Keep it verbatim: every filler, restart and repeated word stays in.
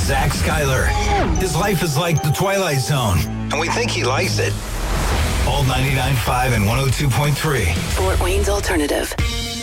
Zach Schuyler. His life is like the Twilight Zone, and we think he likes it. All ninety-nine point five and one oh two point three. Fort Wayne's Alternative.